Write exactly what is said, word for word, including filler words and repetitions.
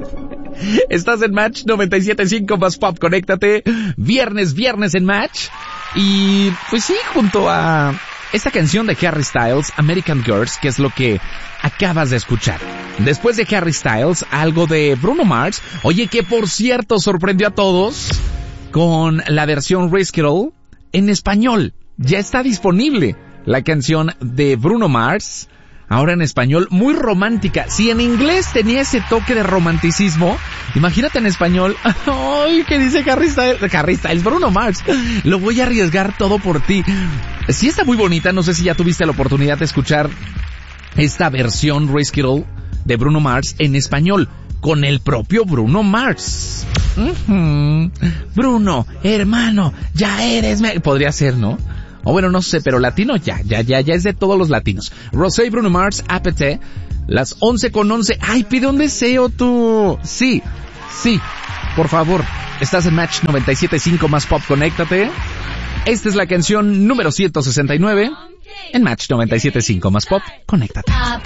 Estás en Match noventa y siete punto cinco más Pop, conéctate. Viernes, viernes en Match. Y pues sí, junto a esta canción de Harry Styles, American Girls, que es lo que acabas de escuchar. Después de Harry Styles, algo de Bruno Mars. Oye, que por cierto sorprendió a todos con la versión Risk It All en español. Ya está disponible la canción de Bruno Mars, ahora en español, muy romántica. Si en inglés tenía ese toque de romanticismo, imagínate en español. ¡Ay! ¿Qué dice Harry Styles? Harry Styles, Bruno Mars. Lo voy a arriesgar todo por ti. Sí está muy bonita, no sé si ya tuviste la oportunidad de escuchar esta versión Risk It All de Bruno Mars en español, con el propio Bruno Mars. Uh-huh. Bruno, hermano, ya eres... Me... Podría ser, ¿no? O bueno, no sé, pero latino ya, ya, ya, ya es de todos los latinos. Rosé y Bruno Mars, A P T, las once con once. ¡Ay, pide un deseo tú! Sí, sí, por favor. Estás en Match noventa y siete punto cinco más Pop, conéctate. Esta es la canción número ciento sesenta y nueve en Match noventa y siete punto cinco más Pop, conéctate.